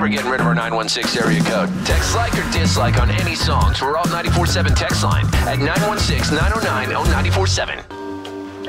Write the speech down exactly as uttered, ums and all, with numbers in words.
we're getting rid of our nine one six area code. Text like or dislike on any songs. We're all nine four seven text line at nine one six, nine oh nine, oh nine four seven.